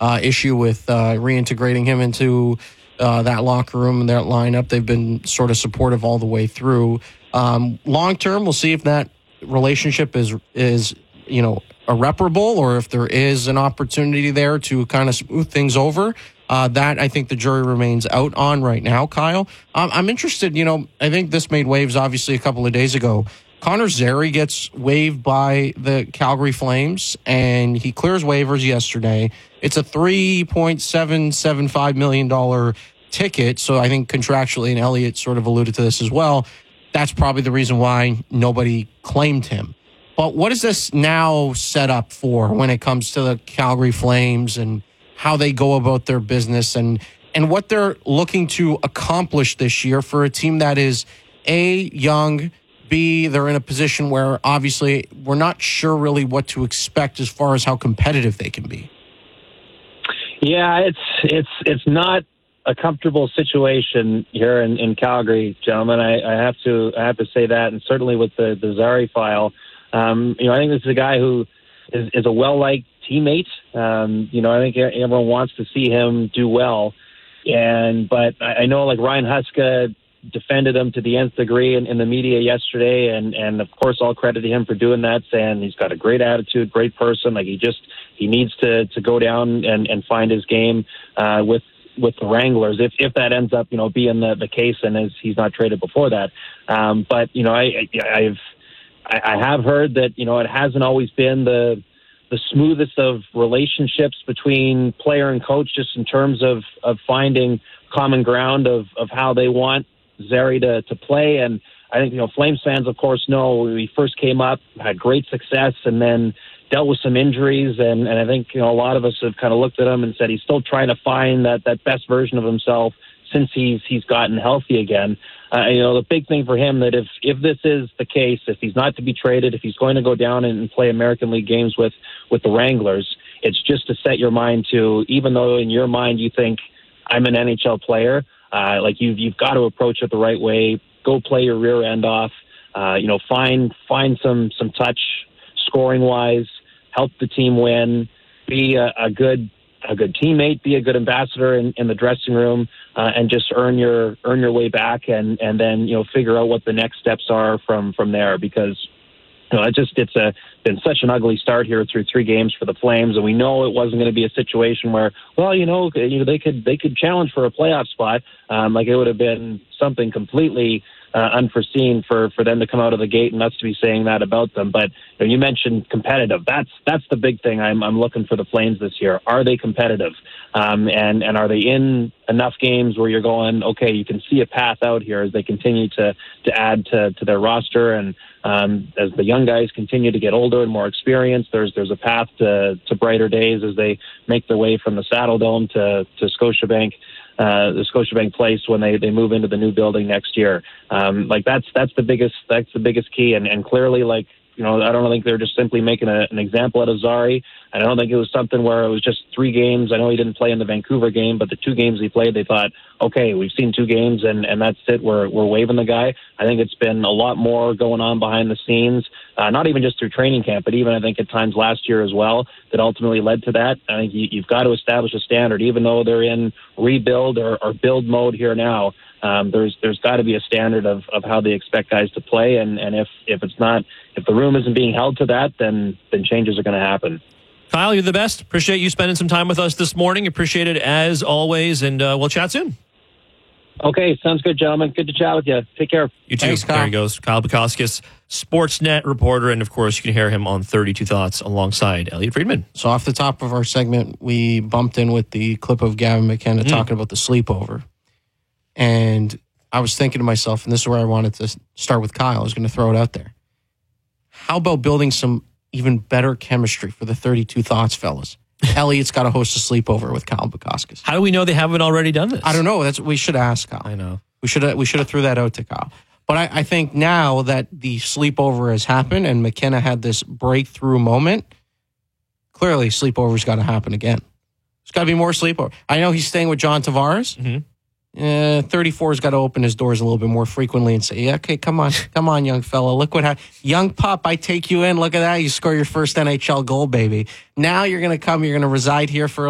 issue with reintegrating him into that locker room and that lineup. They've been sort of supportive all the way through. Long term, we'll see if that relationship is irreparable, or if there is an opportunity there to kind of smooth things over. That I think the jury remains out on right now, Kyle. I'm interested, I think this made waves obviously a couple of days ago. Connor Zary gets waived by the Calgary Flames, and he clears waivers yesterday. It's a $3.775 million ticket, so I think contractually, and Elliott sort of alluded to this as well, that's probably the reason why nobody claimed him. But what is this now set up for when it comes to the Calgary Flames and how they go about their business and what they're looking to accomplish this year for a team that is, A, young, B, they're in a position where obviously we're not sure really what to expect as far as how competitive they can be? Yeah, it's not a comfortable situation here in Calgary, gentlemen. I have to say that, and certainly with the Zary file, I think this is a guy who is a well-liked teammate. I think everyone wants to see him do well, but I know like Ryan Huska defended him to the nth degree in the media yesterday, and of course all credit to him for doing that, saying he's got a great attitude, great person. Like he needs to go down and find his game with the Wranglers if that ends up being the case, and as he's not traded before that. But I have heard that it hasn't always been the smoothest of relationships between player and coach, just in terms of finding common ground of how they want Zary to play. And I think, Flames fans, of course, know when he first came up, had great success, and then dealt with some injuries. And I think, a lot of us have kind of looked at him and said he's still trying to find that best version of himself since he's gotten healthy again. The big thing for him that if this is the case, if he's not to be traded, if he's going to go down and play American League games with the Wranglers, it's just to set your mind to, even though in your mind you think I'm an NHL player, you've got to approach it the right way. Go play your rear end off. Find some touch scoring wise. Help the team win. Be a good teammate. Be a good ambassador in the dressing room, and just earn your way back, and then figure out what the next steps are from there. Because it's been such an ugly start here through 3 games for the Flames, and we know it wasn't going to be a situation where, they could challenge for a playoff spot. It would have been something completely unforeseen for them to come out of the gate and us to be saying that about them. But you mentioned competitive. That's the big thing I'm looking for the Flames this year. Are they competitive? And are they in enough games where you're going, okay, you can see a path out here as they continue to add to their roster, and as the young guys continue to get older and more experienced, there's a path to brighter days as they make their way from the Saddle Dome to Scotiabank. The Scotiabank Place when they move into the new building next year. That's the biggest key, and clearly, I don't think they're just simply making an example out of Zary. I don't think it was something where it was just 3 games. I know he didn't play in the Vancouver game, but the 2 games he played, they thought, okay, we've seen 2 games and that's it. We're waiving the guy. I think it's been a lot more going on behind the scenes, not even just through training camp, but even I think at times last year as well, that ultimately led to that. I think you've got to establish a standard, even though they're in rebuild or build mode here now. There's got to be a standard of how they expect guys to play, and if the room isn't being held to that, then changes are going to happen. Kyle, you're the best. Appreciate you spending some time with us this morning. Appreciate it as always, and we'll chat soon. Okay, sounds good, gentlemen. Good to chat with you. Take care. You too. Thanks, Kyle. There he goes. Kyle Bukauskas, Sportsnet reporter, and of course you can hear him on 32 Thoughts alongside Elliot Friedman. So off the top of our segment, we bumped in with the clip of Gavin McKenna talking about the sleepover. And I was thinking to myself, and this is where I wanted to start with Kyle. I was going to throw it out there. How about building some even better chemistry for the 32 Thoughts fellas? Elliot's got to host a sleepover with Kyle Bukauskas. How do we know they haven't already done this? I don't know. We should ask Kyle. I know. We should have threw that out to Kyle. But I think now that the sleepover has happened and McKenna had this breakthrough moment, clearly sleepover's got to happen again. There's got to be more sleepover. I know he's staying with John Tavares. Mm-hmm. 34's got to open his doors a little bit more frequently and say, yeah, okay, come on, young fella. Look what happened. Young pup, I take you in. Look at that. You score your first NHL goal, baby. Now you're going to reside here for